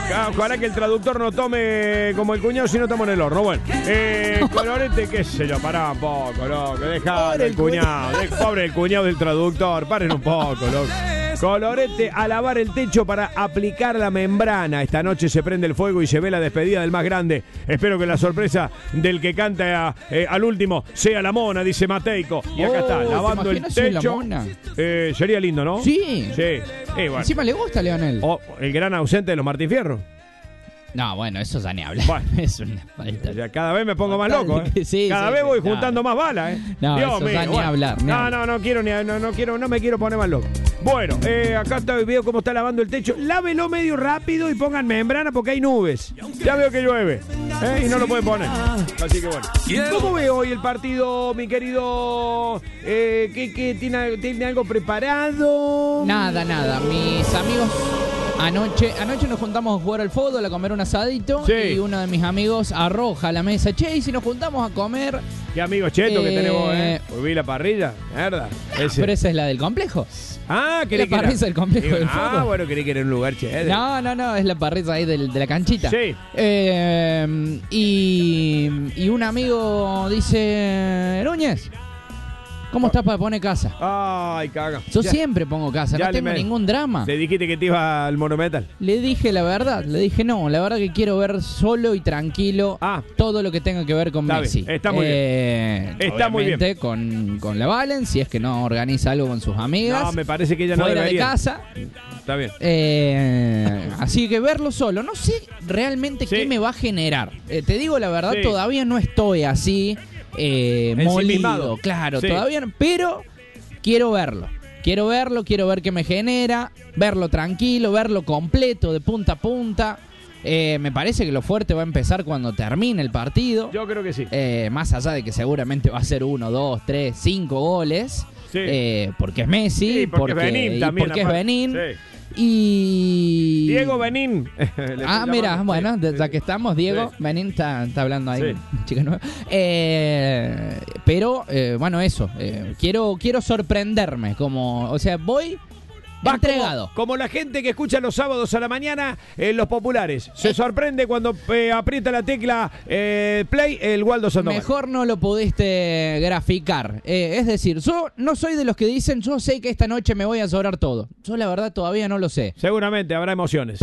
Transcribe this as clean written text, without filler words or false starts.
Ojalá que el traductor no tome como el cuñado si no estamos en el horno. Bueno, Colorete, qué sé yo, pará un poco, loco. Dejá el cuñado. Pobre el cuñado del traductor. Paren un poco, loco. Colorete a lavar el techo para aplicar la membrana. Esta noche se prende el fuego y se ve la despedida del más grande. Espero que la sorpresa del que canta al último sea la mona, dice Mateico. Y acá está, lavando el techo. Sería lindo, ¿no? Sí. Sí. Bueno. Encima le gusta a Leonel. El gran ausente de los Martín Fierro. No, bueno, eso ya ni habla. Bueno, es una ya cada vez me pongo más loco, Sí, cada vez voy juntando más balas, No, Dios eso mío, ya ni hablar. No me quiero poner más loco. Bueno, acá está, veo cómo está lavando el techo. Lávelo medio rápido y pongan membrana porque hay nubes. Ya veo que llueve, y no lo puede poner. Así que bueno. ¿Cómo ve hoy el partido, mi querido? ¿Qué tiene algo preparado? Nada. Mis amigos... Anoche nos juntamos a jugar al fútbol, a comer un asadito. Sí. Y uno de mis amigos arroja a la mesa: che, y si nos juntamos a comer. Qué amigo cheto que tenemos, Uy, vi la parrilla, mierda. Pero esa es la del complejo. ¿Querés la parrilla del complejo del fútbol. Bueno, creí que era un lugar cheto. No, es la parrilla ahí de la canchita. Sí. Y un amigo dice: Núñez, ¿cómo estás para poner casa? Ay, caga. Yo siempre pongo casa, no tengo ningún drama. ¿Le dijiste que te iba al Monumental? Le dije la verdad, no, la verdad que quiero ver solo y tranquilo todo lo que tenga que ver con Messi. Bien. Está muy bien. Está muy bien. Con la Valen, si es que no organiza algo con sus amigas. No, me parece que ella no debería. Fuera de casa. Está bien. Así que verlo solo. No sé realmente qué me va a generar. Te digo la verdad, todavía no estoy así... molido, claro, todavía no, pero quiero verlo, quiero ver qué me genera, verlo tranquilo, verlo completo de punta a punta. Me parece que lo fuerte va a empezar cuando termine el partido. Yo creo que sí. Más allá de que seguramente va a ser 1, 2, 3, 5 goles. Sí. Porque es Messi, porque es Benín también. Porque es Benín. Sí. Y... Diego Benín. Mira, bueno, ya que estamos, Diego Benín está hablando ahí, chica nueva. Pero, bueno, eso. Quiero sorprenderme. Voy entregado. Como la gente que escucha los sábados a la mañana en los populares. Se sorprende cuando aprieta la tecla play el Waldo Sandoval. Mejor no lo pudiste graficar. Es decir, yo no soy de los que dicen: yo sé que esta noche me voy a sobrar todo. Yo la verdad todavía no lo sé. Seguramente habrá emociones.